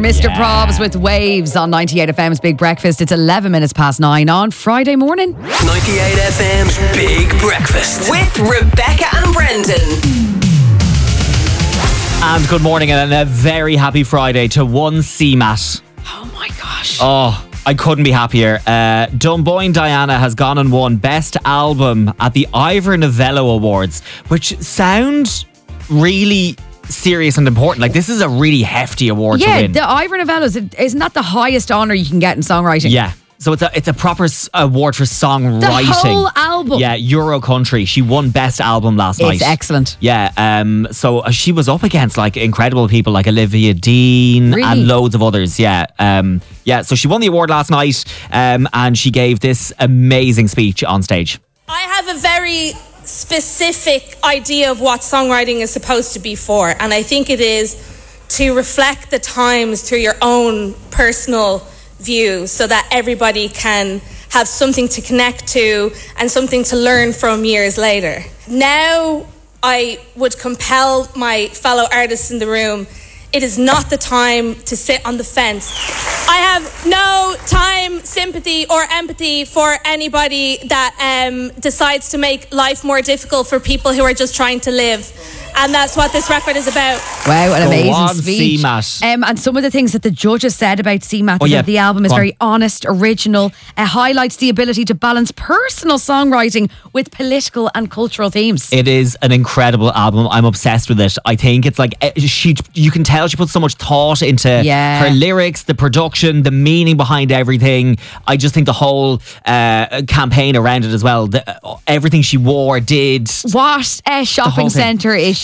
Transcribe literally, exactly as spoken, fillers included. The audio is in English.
Mister Probs with Waves on ninety-eight F M's Big Breakfast. It's eleven minutes past nine on Friday morning. ninety-eight F M's Big Breakfast with Rebecca and Brendan. And good morning and a very happy Friday to one C MAT. Oh my gosh. Oh, I couldn't be happier. Uh, Dunboyne Diana has gone and won Best Album at the Ivor Novello Awards, which sound really serious and important. Like, this is a really hefty award yeah, to win. the Ivor Novello, isn't that the highest honour you can get in songwriting? Yeah. So it's a it's a proper s- award for songwriting. The whole album. Yeah, Euro Country. She won Best Album last night. It's excellent. Yeah, um, so uh, she was up against like incredible people like Olivia Dean Really? and loads of others. Yeah, um, yeah. So she won the award last night, um, and she gave this amazing speech on stage. I have a very specific idea of what songwriting is supposed to be for, and I think it is to reflect the times through your own personal view so that everybody can have something to connect to and something to learn from years later. Now I would compel my fellow artists in the room, it is not the time to sit on the fence. I have no time, sympathy or empathy for anybody that um, decides to make life more difficult for people who are just trying to live. And that's what this record is about. Wow, an Go amazing on, speech. C MAT. Um, and some of the things that the judges said about C MAT, Oh, is yeah. that the album is Go on. very honest, original, uh, highlights the ability to balance personal songwriting with political and cultural themes. It is an incredible album. I'm obsessed with it. I think it's like eh, she. You can tell she put so much thought into Yeah. her lyrics, the production, the meaning behind everything. I just think the whole uh, campaign around it as well. The, uh, everything she wore, did. What uh, shopping whole thing. centre is